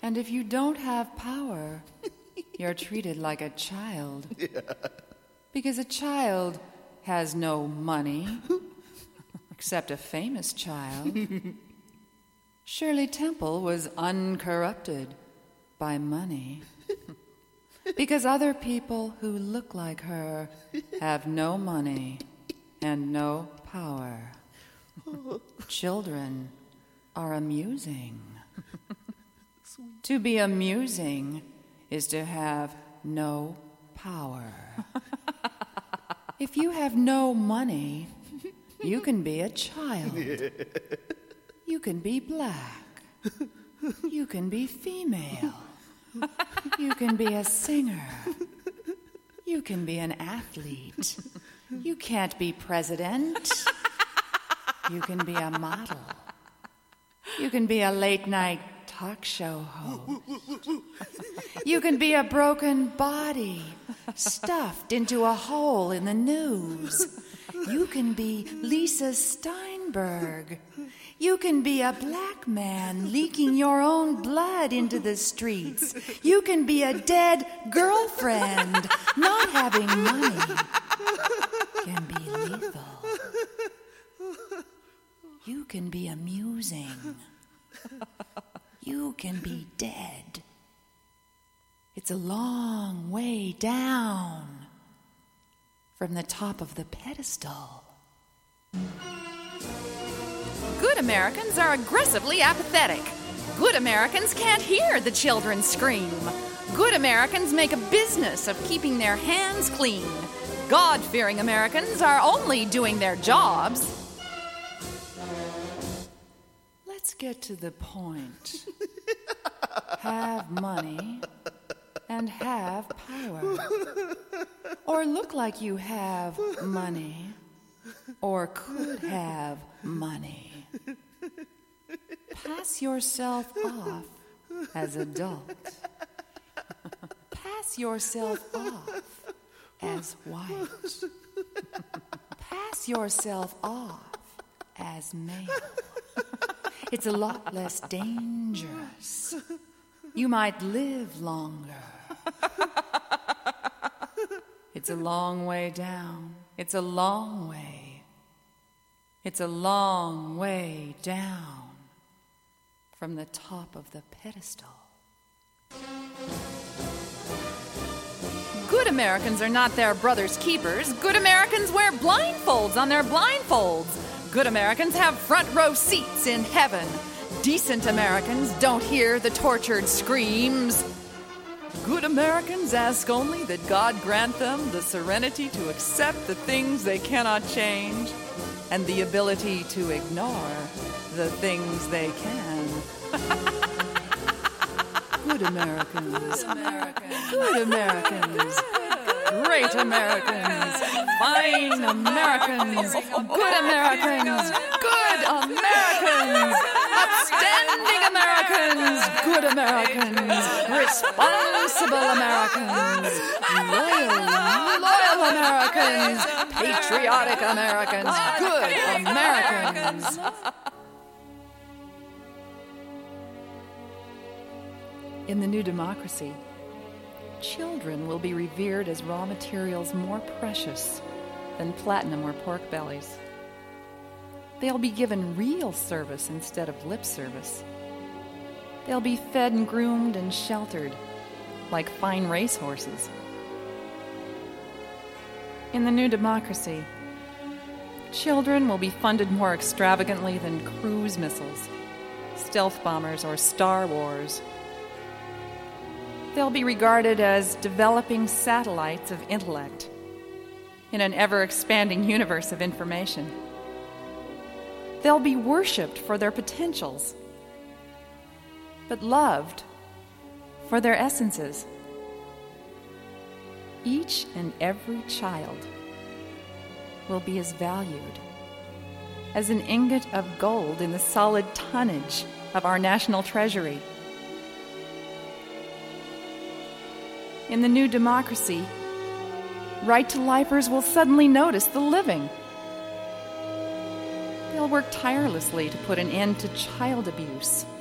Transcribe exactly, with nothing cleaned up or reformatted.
And if you don't have power, you're treated like a child. Yeah. Because a child has no money, except a famous child. Shirley Temple was uncorrupted by money. Because other people who look like her have no money and no power. Children are amusing. To be amusing is to have no power. If you have no money, you can be a child. You can be black. You can be female. You can be a singer. You can be an athlete. You can't be president. You can be a model. You can be a late-night talk show host. You can be a broken body stuffed into a hole in the news. You can be Lisa Steinberg. You can be a black man leaking your own blood into the streets. You can be a dead girlfriend. Not having money can be lethal. You can be amusing. You can be dead. It's a long way down from the top of the pedestal. Good Americans are aggressively apathetic. Good Americans can't hear the children scream. Good Americans make a business of keeping their hands clean. God-fearing Americans are only doing their jobs. Let's get to the point. Have money and have power. Or look like you have money or could have money. Pass yourself off as adult. Pass yourself off as white. Pass yourself off as male. It's a lot less dangerous. You might live longer. It's a long way down. It's a long way. It's a long way down from the top of the pedestal. Good Americans are not their brother's keepers. Good Americans wear blindfolds on their blindfolds. Good Americans have front row seats in heaven. Decent Americans don't hear the tortured screams. Good Americans ask only that God grant them the serenity to accept the things they cannot change and the ability to ignore the things they can. Good Americans. Good Americans. Great Americans. Fine Americans. Good Americans. Good Americans. Upstanding Americans. Good Americans. Responsible Americans. Loyal, loyal Americans. Patriotic Americans. Good Americans. In the new democracy, children will be revered as raw materials more precious than platinum or pork bellies. They'll be given real service instead of lip service. They'll be fed and groomed and sheltered like fine racehorses. In the new democracy, children will be funded more extravagantly than cruise missiles, stealth bombers, or Star Wars. They'll be regarded as developing satellites of intellect in an ever-expanding universe of information. They'll be worshipped for their potentials, but loved for their essences. Each and every child will be as valued as an ingot of gold in the solid tonnage of our national treasury. In the new democracy, right-to-lifers will suddenly notice the living. They'll work tirelessly to put an end to child abuse